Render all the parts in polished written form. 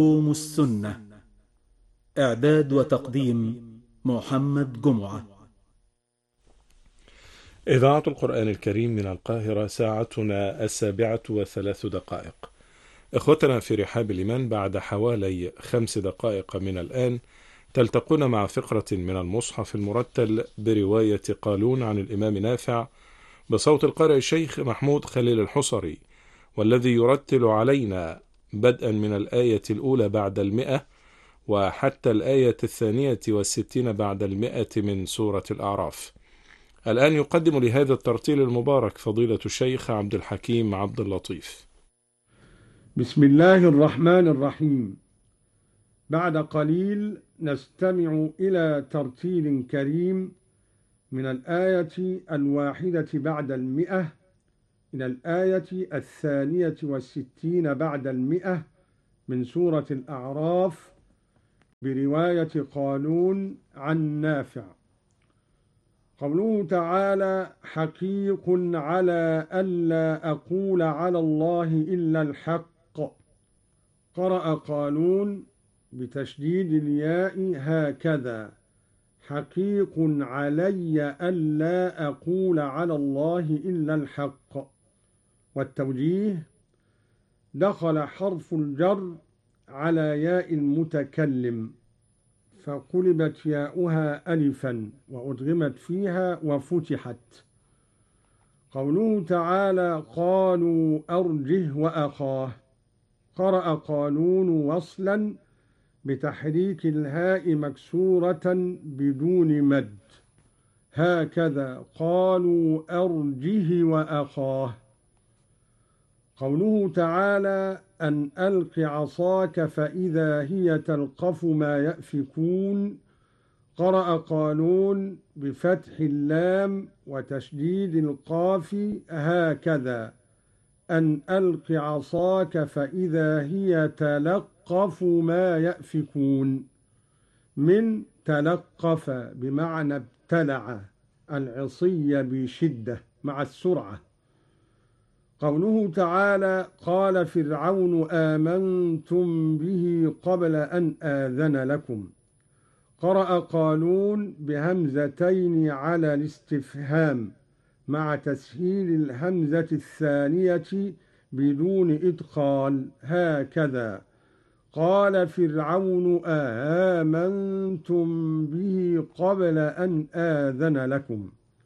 علوم السنة. إعداد وتقديم محمد جمعة. إذاعة القرآن الكريم من القاهرة، ساعتنا 7:03. إخوتنا في رحاب الإيمان، بعد حوالي 5 دقائق من الآن تلتقون مع فقرة من المصحف المرتل برواية قالون عن الإمام نافع بصوت القارئ الشيخ محمود خليل الحصري، والذي يرتل علينا بدءا من الآية الأولى بعد 100 وحتى الآية 62 بعد 100 من سورة الأعراف. الآن يقدم لهذا الترتيل المبارك فضيلة الشيخ عبد الحكيم عبد اللطيف. بسم الله الرحمن الرحيم. بعد قليل نستمع إلى ترتيل كريم من الآية 1 بعد 100 إلى الآية 62 بعد 100 من سورة الأعراف برواية قالون عن نافع. قوله تعالى: حقيق على ألا أقول على الله إلا الحق. قرأ قالون بتشديد الياء هكذا: حقيق علي ألا أقول على الله إلا الحق. والتوجيه: دخل حرف الجر على ياء المتكلم فقلبت ياؤها ألفا وأدغمت فيها وفتحت. قوله تعالى: قالوا أرجه وأخاه. قرأ قالون وصلا بتحريك الهاء مكسورة بدون مد هكذا: قالوا أرجه وأخاه. قوله تعالى: أن ألق عصاك فإذا هي تلقف ما يأفكون. قرأ قالون بفتح اللام وتشديد القاف هكذا: أن ألق عصاك فإذا هي تلقف ما يأفكون. من تلقف بمعنى ابتلع العصي بشدة مع السرعة. قوله تعالى: قال فرعون آمنتم به قبل أن آذن لكم. قرأ قالون بهمزتين على الاستفهام مع تسهيل الهمزة الثانية بدون إدخال هكذا: قال فرعون آمنتم به قبل أن آذن لكم.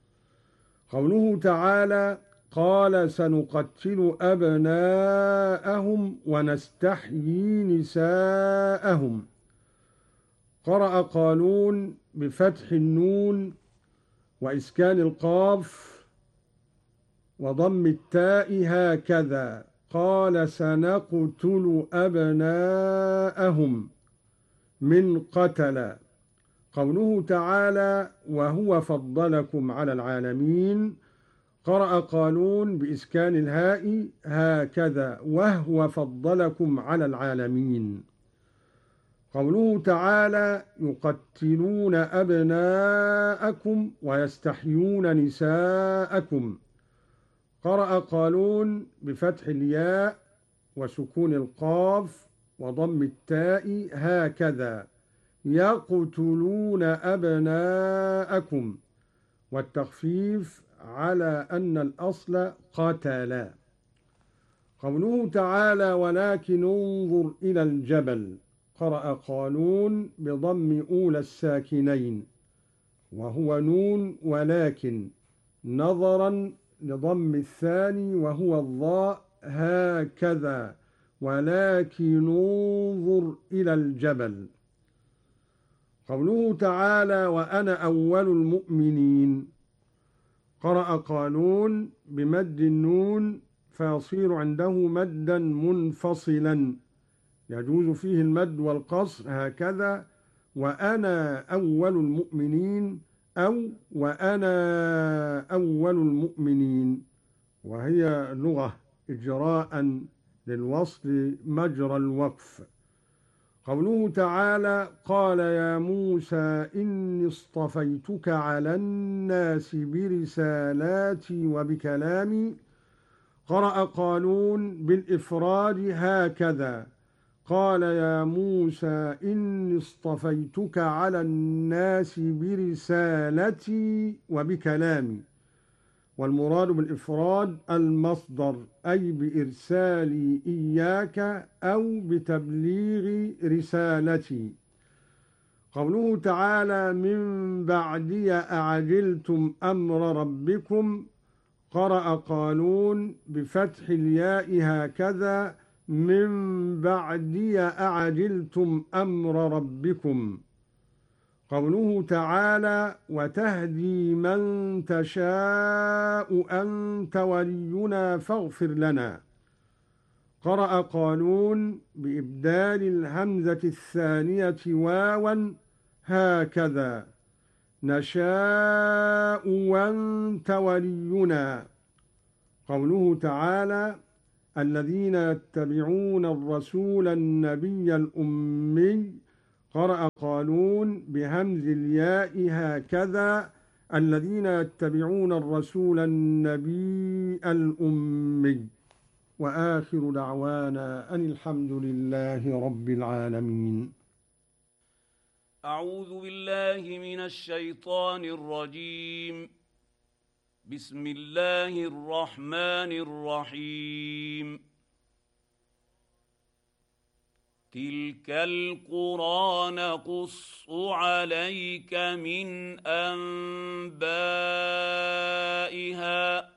قوله تعالى: قال سنقتل أبناءهم ونستحيي نساءهم. قرأ قالون بفتح النون وإسكان القاف وضم التاء هكذا: قال سنقتل أبناءهم من قتل. قوله تعالى: وهو فضلكم على العالمين. قرأ قالون بإسكان الهاء هكذا: وهو فضلكم على العالمين. قوله تعالى: يقتلون أبناءكم ويستحيون نساءكم. قرأ قالون بفتح الياء وسكون القاف وضم التاء هكذا: يقتلون أبناءكم، والتخفيف على أن الأصل قتل. قوله تعالى: ولكن انظر إلى الجبل. قرأ قالون بضم أولى الساكنين وهو نون ولكن، نظرا لضم الثاني وهو الضاء هكذا: ولكن انظر إلى الجبل. قوله تعالى: وأنا أول المؤمنين. قرأ قالون بمد النون فيصير عنده مدا منفصلا يجوز فيه المد والقصر هكذا: وأنا أول المؤمنين أو وأنا أول المؤمنين، وهي لغة إجراء للوصل مجرى الوقف. قوله تعالى: قال يا موسى إني اصطفيتك على الناس برسالاتي وبكلامي. قرأ قالون بالإفراد هكذا: قال يا موسى إني اصطفيتك على الناس برسالتي وبكلامي. والمراد بالإفراد المصدر، أي بإرسالي إياك أو بتبليغ رسالتي. قوله تعالى من بعدي أعجلتم أمر ربكم، قرأ قالون بفتح الياء هكذا من بعدي أعجلتم أمر ربكم. قوله تعالى وتهدي من تشاء أنت ولينا فاغفر لنا، قرأ قالون بإبدال الهمزة الثانية واوا هكذا نشاء وانت ولينا. قوله تعالى الذين يتبعون الرسول النبي الأمي، قرأ قالون بهمز الياء هكذا الذين يتبعون الرسول النبي الأمي. وآخر دعوانا أن الحمد لله رب العالمين. أعوذ بالله من الشيطان الرجيم. بسم الله الرحمن الرحيم. تلك القرى نقص عليك من أنبائها